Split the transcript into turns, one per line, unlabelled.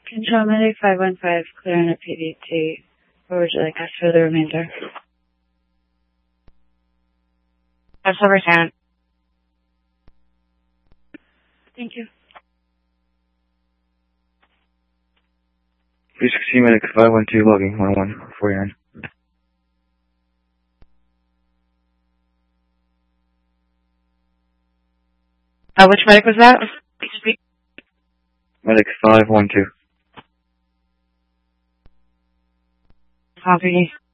Control Medic 515, clearing a PDT. Or would you like us for the remainder?
That's over 10.
Thank you.
316 Medic 512 logging 101 for Aaron.
Which medic was that?
Medic 512.
Copy.